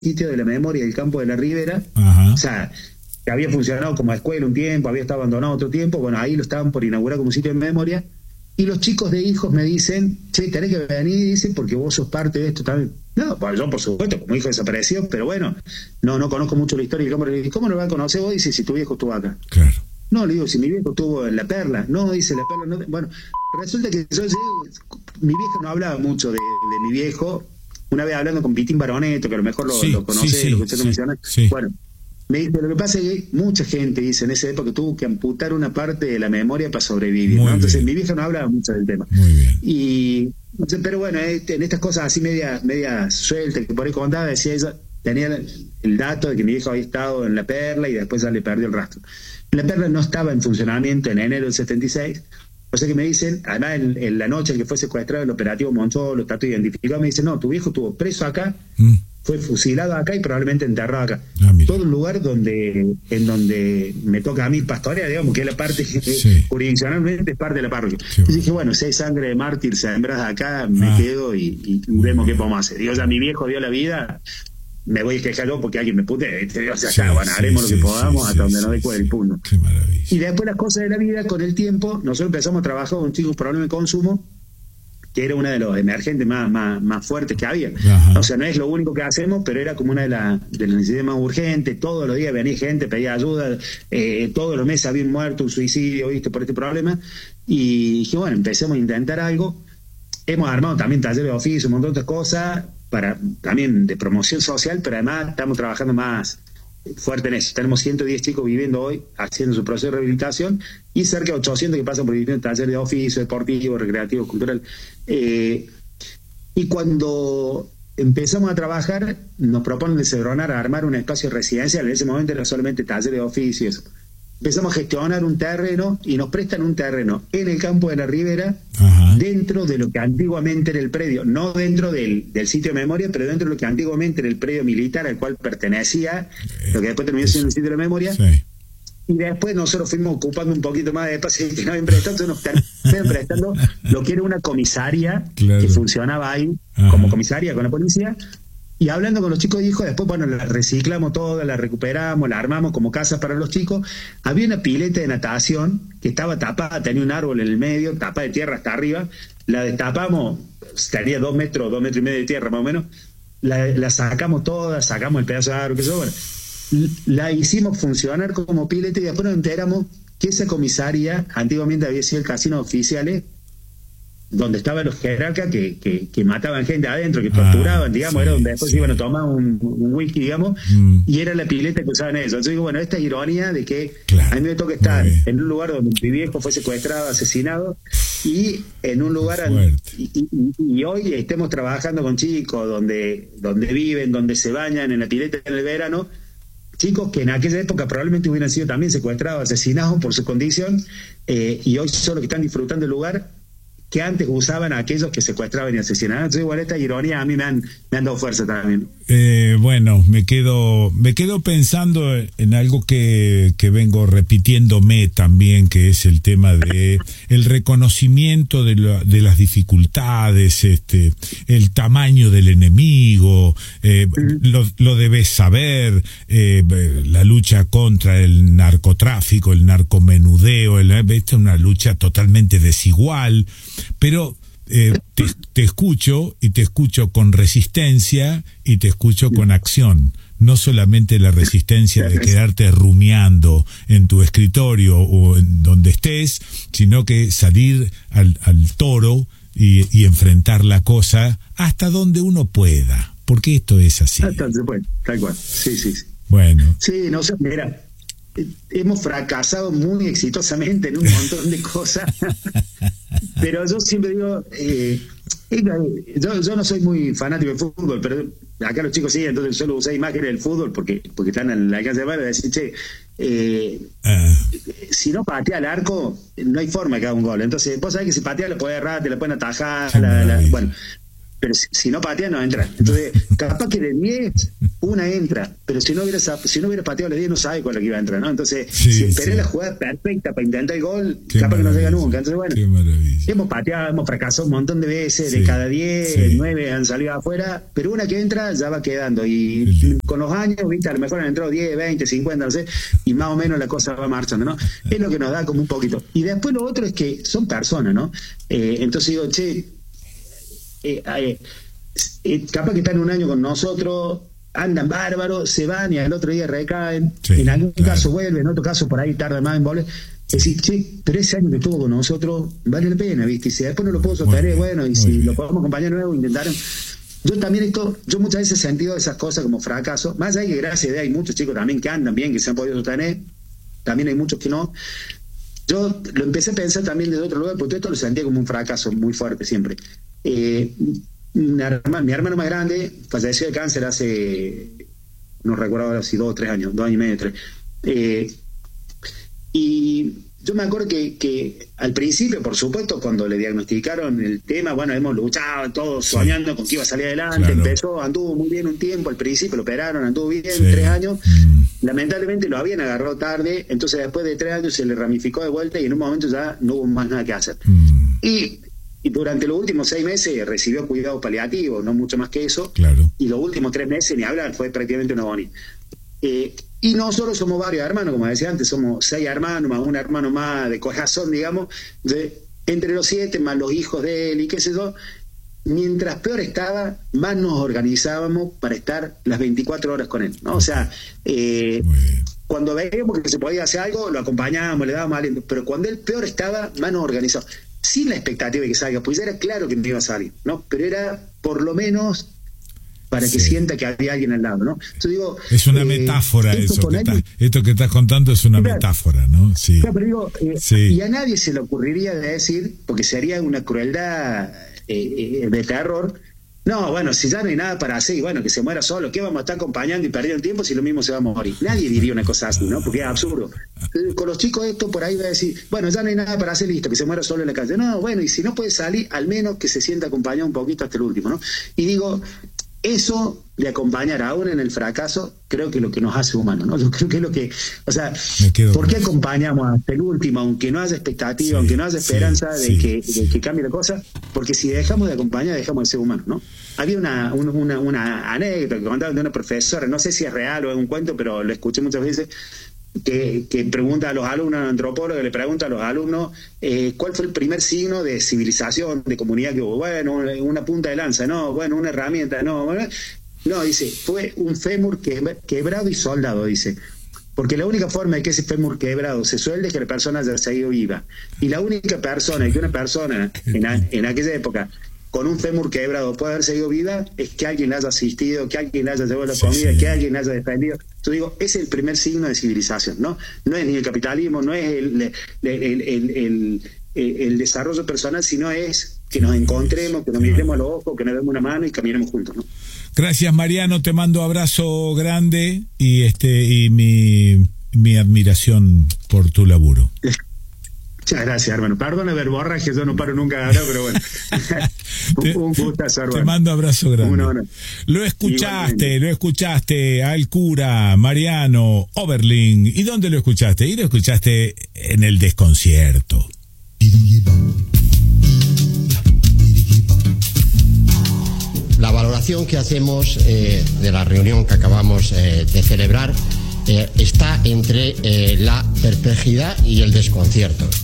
sitio de la memoria del campo de la Ribera. Ajá. O sea, que había funcionado como escuela un tiempo, había estado abandonado otro tiempo. Bueno, ahí lo estaban por inaugurar como sitio de memoria. Y los chicos de hijos me dicen, che, tenés que venir, dicen, porque vos sos parte de esto también. No, pues yo por supuesto, como hijo desapareció, pero bueno, no conozco mucho la historia del campo. ¿Cómo lo vas a conocer vos? Dice, si tu viejo estuvo acá. Claro. No, le digo, si mi viejo estuvo en La Perla. No, dice, La Perla no. Bueno, resulta que mi vieja no hablaba mucho de mi viejo. Una vez hablando con Pitín Baroneto, que a lo mejor lo conoce, lo que usted menciona. Sí. Bueno, me dice, lo que pasa es que mucha gente, dice, en esa época tuvo que amputar una parte de la memoria para sobrevivir, ¿no? Entonces mi vieja no hablaba mucho del tema. Muy bien. Pero bueno, en estas cosas así media sueltas, que por ahí contaba, decía ella, tenía el dato de que mi viejo había estado en La Perla y después ya le perdió el rastro. La Perla no estaba en funcionamiento en enero del 76, o sea que me dicen, además en la noche en que fue secuestrado el operativo Monzolo, está todo identificado, me dicen, no, tu viejo estuvo preso acá, fue fusilado acá y probablemente enterrado acá. Todo un lugar en donde me toca a mí pastorear, digamos, que es la parte jurisdiccionalmente es parte de la parroquia. Entonces dije, bueno, si hay sangre de mártir sembrada acá, me quedo y vemos qué podemos hacer. Digo, ya mi viejo dio la vida, me voy a quejar yo porque alguien me pute, o sea, bueno, haremos lo que podamos hasta donde nos dé el punto. Qué maravilla. Y después las cosas de la vida, con el tiempo, nosotros empezamos a trabajar con chicos con problemas de consumo, que era uno de los emergentes más fuertes que había. Ajá. O sea, no es lo único que hacemos, pero era como una de las necesidades más urgentes. Todos los días venía gente, pedía ayuda, todos los meses había un muerto, un suicidio, ¿viste? Por este problema. Y dije, bueno, empecemos a intentar algo. Hemos armado también talleres de oficio, un montón de otras cosas, también de promoción social, pero además estamos trabajando más fuerte en eso. Tenemos 110 chicos viviendo hoy, haciendo su proceso de rehabilitación, y cerca de 800 que pasan por distintos talleres de oficio, deportivo, recreativo, cultural. Y cuando empezamos a trabajar, nos proponen de Cedronar a armar un espacio residencial. En ese momento era solamente taller de oficio y eso. Empezamos a gestionar un terreno y nos prestan un terreno en el campo de la Ribera, dentro de lo que antiguamente era el predio, no dentro del sitio de memoria, pero dentro de lo que antiguamente era el predio militar al cual pertenecía, lo que después terminó siendo el sitio de memoria. Sí. Y después nosotros fuimos ocupando un poquito más de espacio que nos habían prestado, entonces nos terminaron prestando lo que era una comisaria que funcionaba ahí como comisaria con la policía. Y hablando con los chicos de hijos, después, bueno, la reciclamos toda, la recuperamos, la armamos como casa para los chicos. Había una pileta de natación que estaba tapada, tenía un árbol en el medio, tapada de tierra hasta arriba. La destapamos, tenía 2 metros y medio de tierra más o menos. La sacamos toda, sacamos el pedazo de árbol, que eso, bueno. La hicimos funcionar como pileta y después nos enteramos que esa comisaria antiguamente había sido el casino de oficiales, donde estaban los jerarcas que mataban gente adentro, que torturaban, digamos, era donde después iban a tomar un whisky, digamos, y era la pileta que usaban ellos. Entonces digo, bueno, esta ironía de que a mí me toca estar en un lugar donde mi viejo fue secuestrado, asesinado, y en un lugar y hoy estemos trabajando con chicos donde viven, donde se bañan en la pileta en el verano, chicos que en aquella época probablemente hubieran sido también secuestrados, asesinados por su condición, y hoy son los que están disfrutando del lugar que antes usaban a aquellos que secuestraban y asesinaban. Entonces, igual esta ironía a mí me han dado fuerza también. Bueno, me quedo pensando en algo que vengo repitiéndome también, que es el tema de el reconocimiento de las dificultades, el tamaño del enemigo, lo debes saber, la lucha contra el narcotráfico, el narcomenudeo, esta es una lucha totalmente desigual, pero te escucho, y te escucho con resistencia, y te escucho con acción. No solamente la resistencia de quedarte rumiando en tu escritorio o en donde estés, sino que salir al toro y enfrentar la cosa hasta donde uno pueda, porque esto es así. Hasta donde se puede, tal cual. Sí. Bueno. Sí, no sé, mira, hemos fracasado muy exitosamente en un montón de cosas, pero yo siempre digo, yo no soy muy fanático del fútbol, pero acá los chicos sí, entonces solo usé imágenes del fútbol porque están en la alcance de mano, de decir, che, si no patea al arco, no hay forma que haga un gol. Entonces, vos sabés que si patea lo podés errar, te la pueden atajar, bueno. pero si no patea no entra. Entonces, capaz que de 10, una entra, pero si no hubiera pateado las 10 no sabe cuál es la que iba a entrar, ¿no? Entonces, si esperé la jugada perfecta para intentar el gol, capaz que no llega nunca. Entonces, bueno, hemos pateado, hemos fracasado un montón de veces, de cada 10, 9 han salido afuera, pero una que entra ya va quedando, y con los años, viste, a lo mejor han entrado 10, 20, 50, no sé, y más o menos la cosa va marchando, ¿no? Es lo que nos da como un poquito. Y después lo otro es que son personas, ¿no? Entonces digo, capaz que están un año con nosotros, andan bárbaros, se van y al otro día recaen, en algún caso vuelven, en otro caso por ahí tarda más en volver. Es decir, 13 años que estuvo con nosotros, vale la pena, ¿viste? Y si después no lo puedo sostener, bueno, y si lo podemos acompañar nuevo, intentaron. Yo muchas veces he sentido esas cosas como fracaso, más allá de que gracias a Dios hay muchos chicos también que andan bien, que se han podido sostener, también hay muchos que no. Yo lo empecé a pensar también desde otro lugar, porque esto lo sentía como un fracaso muy fuerte siempre. Mi hermano más grande falleció de cáncer hace, no recuerdo ahora si 2 o 3 años, 2 años y medio, 3. Y yo me acuerdo que al principio, por supuesto, cuando le diagnosticaron el tema, bueno, hemos luchado todos soñando con que iba a salir adelante, anduvo muy bien un tiempo, al principio lo operaron, anduvo bien 3 años, lamentablemente lo habían agarrado tarde, entonces después de 3 años se le ramificó de vuelta y en un momento ya no hubo más nada que hacer. Y durante los últimos 6 meses recibió cuidados paliativos, no mucho más que eso, y los últimos 3 meses, ni hablar, fue prácticamente una agonía. Y nosotros somos varios hermanos, como decía antes, somos 6 hermanos, más un hermano más de corazón, digamos, entre los 7, más los hijos de él y qué sé yo. Mientras peor estaba, más nos organizábamos para estar las 24 horas con él, ¿no? O sea, cuando veíamos que se podía hacer algo, lo acompañábamos, le dábamos aliento, pero cuando él peor estaba, más nos organizábamos. Sin la expectativa de que salga, pues ya era claro que no iba a salir, ¿no? Pero era por lo menos para que sienta que había alguien al lado, ¿no? Yo digo, es una metáfora eso, esto que estás contando es una metáfora, ¿no? Sí. Pero digo, y a nadie se le ocurriría decir, porque sería una crueldad de terror, no, bueno, si ya no hay nada para hacer, y bueno, que se muera solo, ¿qué vamos a estar acompañando y perdiendo el tiempo si lo mismo se va a morir? Nadie diría una cosa así, ¿no? Porque es absurdo. Con los chicos esto por ahí va a decir, bueno, ya no hay nada para hacer, listo, que se muera solo en la calle. No, bueno, y si no puede salir, al menos que se sienta acompañado un poquito hasta el último, ¿no? Y digo, eso de acompañar aún en el fracaso, creo que es lo que nos hace humanos, ¿no? Yo creo que es lo que, o sea, ¿por qué acompañamos hasta el último, aunque no haya expectativa, aunque no haya esperanza de que cambie la cosa? Porque si dejamos de acompañar, dejamos de ser humanos, ¿no? Había una anécdota que contaban de una profesora, no sé si es real o es un cuento, pero lo escuché muchas veces, que pregunta a los alumnos, un antropólogo le pregunta a los alumnos cuál fue el primer signo de civilización, de comunidad que hubo. Bueno, una punta de lanza, no, bueno, una herramienta, no, bueno, no, dice, fue un fémur quebrado y soldado, dice, porque la única forma de que ese fémur quebrado se suelde es que la persona haya seguido viva, y la única persona, y que una persona en aquella época con un fémur quebrado puede haber seguido viva, es que alguien la haya asistido, que alguien la haya llevado la comida, que alguien la haya defendido. Yo digo, es el primer signo de civilización, ¿no? No es ni el capitalismo, no es el desarrollo personal, sino es que nos encontremos, que nos miremos a los ojos, que nos demos una mano y caminemos juntos, ¿no? Gracias, Mariano, te mando abrazo grande y mi admiración por tu laburo. Muchas gracias, hermano. Perdona verborraje, yo no paro nunca de hablar, pero bueno. Un gustazo, hermano. Te mando abrazo grande. Lo escuchaste al cura Mariano Oberlin. ¿Y dónde lo escuchaste? Y lo escuchaste en el desconcierto. La valoración que hacemos de la reunión que acabamos de celebrar está entre la perplejidad y el desconcierto.